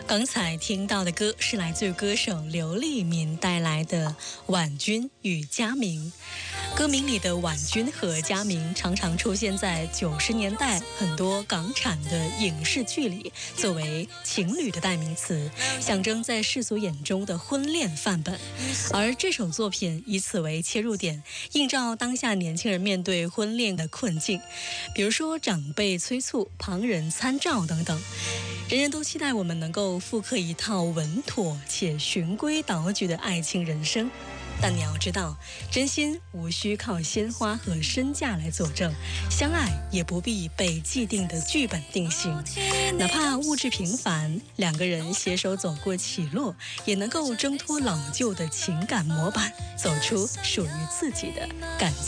刚才听到的歌是来自于歌手刘立民带来的《婉君与佳明》。歌名里的婉君和佳明常常出现在90年代很多港产的影视剧里，作为情侣的代名词，象征在世俗眼中的婚恋范本。而这首作品以此为切入点，映照当下年轻人面对婚恋的困境，比如说长辈催促、旁人参照等等。人人都期待我们能够复刻一套稳妥且循规蹈矩的爱情人生，但你要知道，真心无需靠鲜花和身价来佐证，相爱也不必被既定的剧本定型。哪怕物质平凡，两个人携手走过起落，也能够挣脱老旧的情感模板，走出属于自己的感